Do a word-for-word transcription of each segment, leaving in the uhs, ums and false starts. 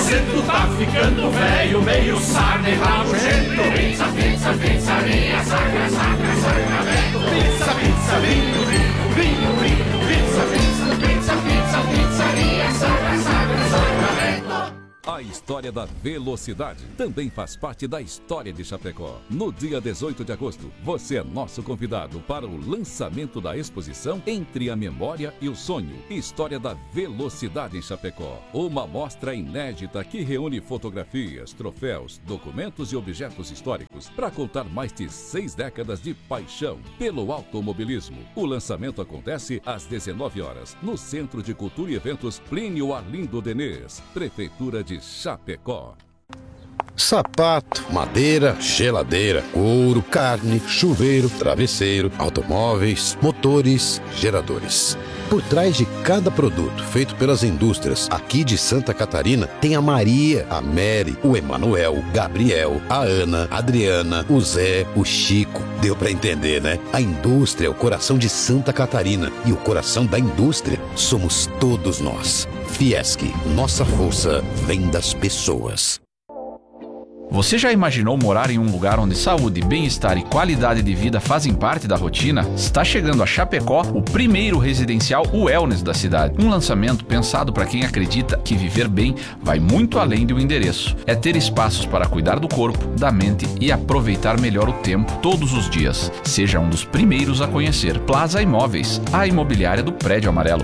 aposento tá ficando velho, meio sarna e rabugento. Pizza, pizza, pizzaria, sacra, sacra, sacramento. Pizza, pizza, vinho, vinho, vinho, vinho. Pizza, pizza, pizza, pizza, pizzaria, sacra, sacra, sacramento. A história da velocidade também faz parte da história de Chapecó. No dia dezoito de agosto, você é nosso convidado para o lançamento da exposição Entre a Memória e o Sonho, História da Velocidade em Chapecó. Uma mostra inédita que reúne fotografias, troféus, documentos e objetos históricos para contar mais de seis décadas de paixão pelo automobilismo. O lançamento acontece às dezenove horas, no Centro de Cultura e Eventos Plínio Arlindo Denês, Prefeitura de Chapecó. Sapato, madeira, geladeira, couro, carne, chuveiro, travesseiro, automóveis, motores, geradores. Por trás de cada produto feito pelas indústrias aqui de Santa Catarina, tem a Maria, a Mary, o Emanuel, o Gabriel, a Ana, a Adriana, o Zé, o Chico. Deu pra entender, né? A indústria é o coração de Santa Catarina e o coração da indústria somos todos nós. Fiesc, nossa força vem das pessoas. Você já imaginou morar em um lugar onde saúde, bem-estar e qualidade de vida fazem parte da rotina? Está chegando a Chapecó o primeiro residencial wellness da cidade. Um lançamento pensado para quem acredita que viver bem vai muito além de um endereço. É ter espaços para cuidar do corpo, da mente e aproveitar melhor o tempo todos os dias. Seja um dos primeiros a conhecer Plaza Imóveis, a imobiliária do Prédio Amarelo.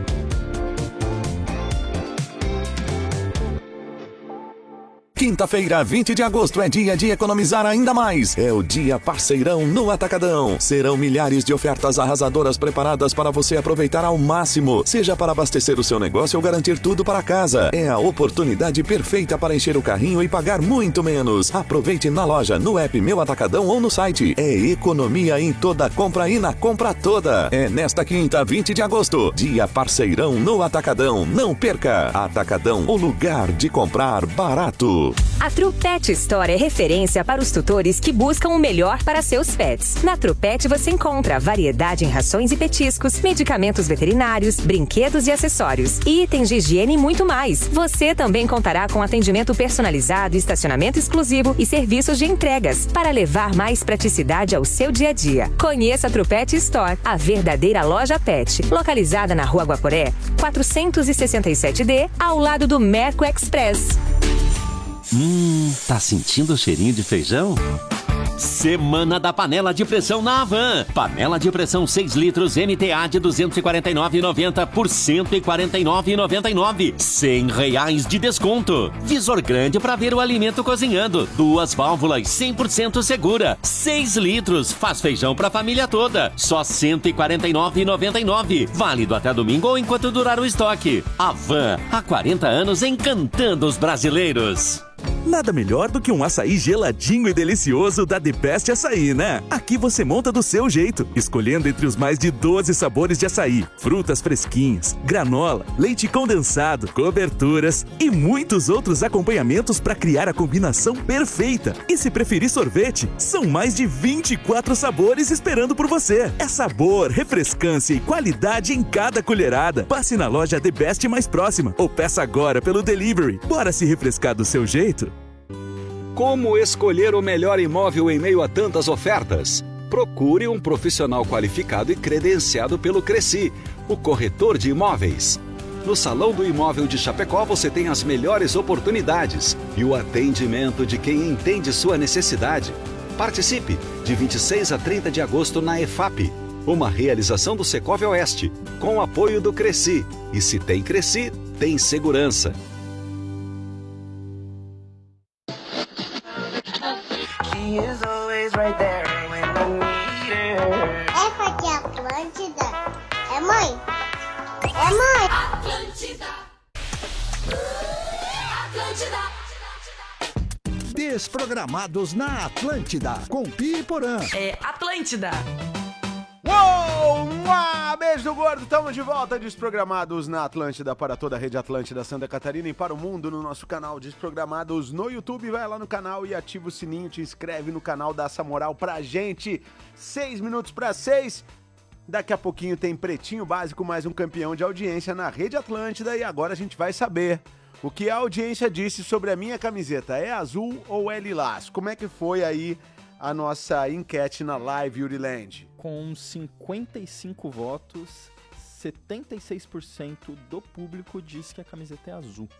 Quinta-feira, vinte de agosto, é dia de economizar ainda mais. É o dia parceirão no Atacadão. Serão milhares de ofertas arrasadoras preparadas para você aproveitar ao máximo. Seja para abastecer o seu negócio ou garantir tudo para casa. É a oportunidade perfeita para encher o carrinho e pagar muito menos. Aproveite na loja, no app Meu Atacadão ou no site. É economia em toda compra e na compra toda. É nesta quinta, vinte de agosto, dia parceirão no Atacadão. Não perca! Atacadão, o lugar de comprar barato. A Trupet Store é referência para os tutores que buscam o melhor para seus pets. Na Trupet você encontra variedade em rações e petiscos, medicamentos veterinários, brinquedos e acessórios, itens de higiene e muito mais. Você também contará com atendimento personalizado, estacionamento exclusivo e serviços de entregas para levar mais praticidade ao seu dia a dia. Conheça a Trupet Store, a verdadeira loja pet, localizada na Rua Guaporé, quatrocentos e sessenta e sete D, ao lado do Merco Express. Hum, tá sentindo o cheirinho de feijão? Semana da Panela de Pressão na Havan. Panela de pressão seis litros M T A de duzentos e quarenta e nove reais e noventa centavos por cento e quarenta e nove reais e noventa e nove centavos. cem reais de desconto. Visor grande para ver o alimento cozinhando. Duas válvulas cem por cento segura. seis litros. Faz feijão para a família toda. Só cento e quarenta e nove reais e noventa e nove centavos. Válido até domingo ou enquanto durar o estoque. Havan, há quarenta anos encantando os brasileiros. Nada melhor do que um açaí geladinho e delicioso da The Best Açaí, né? Aqui você monta do seu jeito, escolhendo entre os mais de doze sabores de açaí, frutas fresquinhas, granola, leite condensado, coberturas e muitos outros acompanhamentos para criar a combinação perfeita. E se preferir sorvete, são mais de vinte e quatro sabores esperando por você. É sabor, refrescância e qualidade em cada colherada. Passe na loja The Best mais próxima ou peça agora pelo delivery. Bora se refrescar do seu jeito? Como escolher o melhor imóvel em meio a tantas ofertas? Procure um profissional qualificado e credenciado pelo Cresci, o corretor de imóveis. No Salão do Imóvel de Chapecó você tem as melhores oportunidades e o atendimento de quem entende sua necessidade. Participe de vinte e seis a trinta de agosto na EFAP, uma realização do Secov Oeste, com o apoio do Cresci. E se tem Cresci, tem segurança. Essa aqui é a Atlântida. É mãe? É mãe? Atlântida. Atlântida. Desprogramados na Atlântida, com Pi e Porã. É Atlântida. Uou! Mua! Beijo gordo, estamos de volta, Desprogramados na Atlântida, para toda a rede Atlântida Santa Catarina e para o mundo no nosso canal Desprogramados no YouTube. Vai lá no canal e ativa o sininho, te inscreve no canal, dá essa moral pra gente. Seis minutos para seis. Daqui a pouquinho tem Pretinho Básico, mais um campeão de audiência na rede Atlântida, e agora a gente vai saber O que a audiência disse sobre a minha camiseta? É azul ou é lilás? Como é que foi aí a nossa enquete na live Uriland? Com cinquenta e cinco votos, setenta e seis por cento do público disse que a camiseta é azul.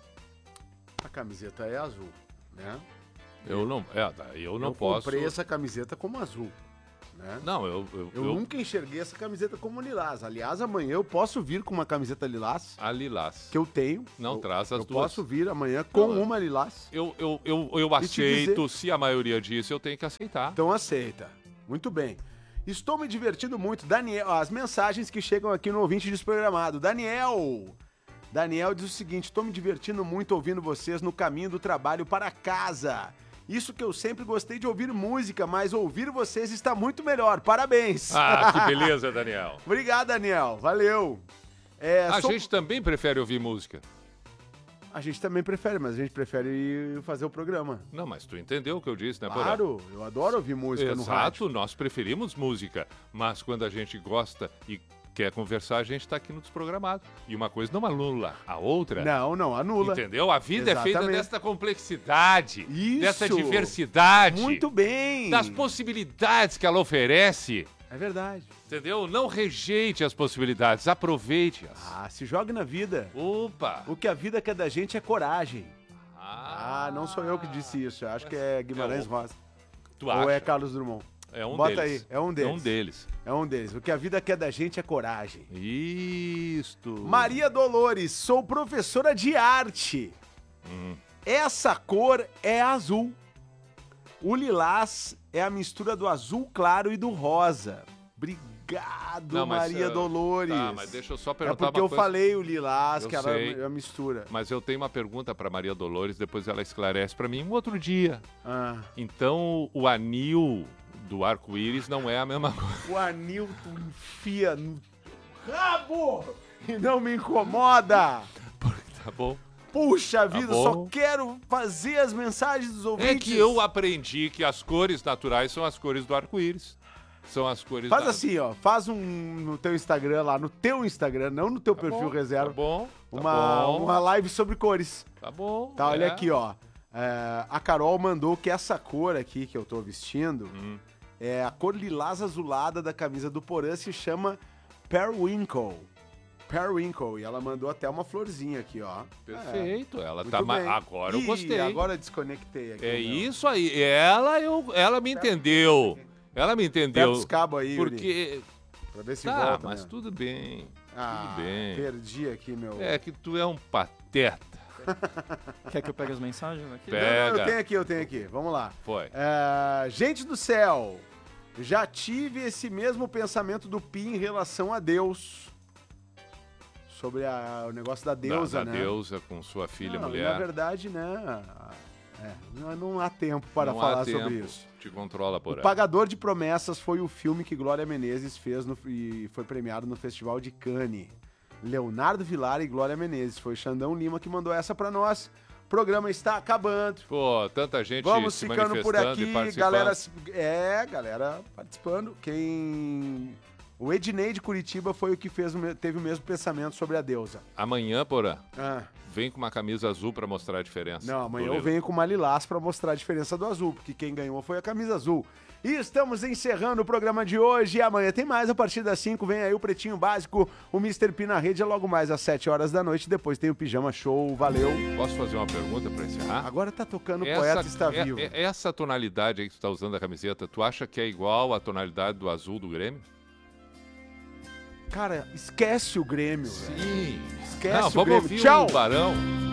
A camiseta é azul, né? Eu não, é, eu não eu posso... comprei essa camiseta como azul, né? Não, eu... Eu, eu, eu nunca enxerguei essa camiseta como lilás. Aliás, amanhã eu posso vir com uma camiseta lilás. A lilás. Que eu tenho. Não eu, traz as eu duas. Eu posso vir amanhã com não, uma lilás. Eu, eu, eu, eu aceito, dizer... se a maioria disse, eu tenho que aceitar. Então aceita. Muito bem. Estou me divertindo muito. Daniel, as mensagens que chegam aqui no ouvinte desprogramado. Daniel... Daniel diz o seguinte: estou me divertindo muito ouvindo vocês no caminho do trabalho para casa. Isso que eu sempre gostei de ouvir música, mas ouvir vocês está muito melhor. Parabéns. Ah, que beleza, Daniel. Obrigado, Daniel. Valeu. É, a sou... gente também prefere ouvir música. A gente também prefere, mas a gente prefere fazer o programa. Não, mas tu entendeu o que eu disse, né, Claro, eu adoro ouvir música Exato, no rádio. Exato, nós preferimos música, mas quando a gente gosta e quer conversar, a gente tá aqui no Desprogramado. E uma coisa não anula a outra. Não, não anula. Entendeu? A vida Exatamente. é feita dessa complexidade, Isso. dessa diversidade. Muito bem. Das possibilidades que ela oferece. É verdade. Entendeu? Não rejeite as possibilidades, aproveite-as. Ah, se jogue na vida. Opa! O que a vida quer da gente é coragem. Ah, ah não sou eu que disse isso. Eu acho que é Guimarães é, Rosa. Tu acha? Ou é Carlos Drummond. É um Bota deles. aí, é um deles. É um deles. É um deles. O que a vida quer da gente é coragem. Isto. Maria Dolores, sou professora de arte. Hum. Essa cor é azul. O lilás é a mistura do azul claro e do rosa. Obrigado, Não, mas, Maria uh, Dolores. Tá, mas deixa eu só perguntar É porque uma eu coisa. falei o lilás, Eu que sei, era a mistura. Mas eu tenho uma pergunta para Maria Dolores, depois ela esclarece para mim um outro dia. Ah. Então, o anil do arco-íris não é a mesma coisa. O anil tu enfia no rabo e não me incomoda. Tá bom. Puxa vida, tá só quero fazer as mensagens dos ouvintes. É que eu aprendi que as cores naturais são as cores do arco-íris. São as cores Faz da... assim, ó. Faz um no teu Instagram lá, no teu Instagram, não no teu tá perfil bom, reserva. Tá bom. Tá uma, bom. uma live sobre cores. Tá bom. Tá, olha é. aqui, ó. É, a Carol mandou que essa cor aqui que eu tô vestindo hum. é a cor lilás azulada da camisa do Porã, se chama Periwinkle. Periwinkle. E ela mandou até uma florzinha aqui, ó. Perfeito. É. Ela Muito tá... Ma... bem. Agora eu Ih, gostei. agora eu desconectei aqui. É meu. isso aí. Ela, eu... ela me entendeu. Ela me entendeu. Pega os cabos aí, Porque... Yuri, pra ver se tá, volta, mas né? tudo bem. Ah, tudo bem. perdi aqui, meu... É que tu é um pateta. Quer que eu pegue as mensagens aqui? Pega. Não, eu tenho aqui, eu tenho aqui. Vamos lá. Foi. É, gente do céu, já tive esse mesmo pensamento do Pi em relação a Deus. Sobre a, o negócio da deusa, da, da né? deusa com sua filha não, mulher. Na verdade, né? É, não, não há tempo para não falar há tempo. sobre isso. Te controla por O aí. Pagador de Promessas foi o filme que Glória Menezes fez no, e foi premiado no Festival de Cannes. Leonardo Vilar e Glória Menezes. Foi Xandão Lima que mandou essa pra nós. O programa está acabando. Pô, tanta gente Vamos se ficando por manifestando aqui, e participando. galera. É, galera participando. Quem. O Ednei de Curitiba foi o que fez, o me- teve o mesmo pensamento sobre a deusa. Amanhã, Porã, Ah, vem com uma camisa azul pra mostrar a diferença. não, amanhã do eu Lila. venho com uma lilás pra mostrar a diferença do azul, porque quem ganhou foi a camisa azul. E estamos encerrando o programa de hoje. Amanhã tem mais, a partir das cinco vem aí o Pretinho Básico, o mister P na rede é logo mais às sete horas da noite. Depois tem o Pijama Show, valeu. Posso fazer uma pergunta pra encerrar? Agora tá tocando o Essa- Poeta Está é- Vivo. é- essa tonalidade aí que tu tá usando a camiseta, tu acha que é igual à tonalidade do azul do Grêmio? Cara, esquece o Grêmio, velho. Sim. Esquece Não, o vamos Grêmio. ouvir Tchau. o Barão.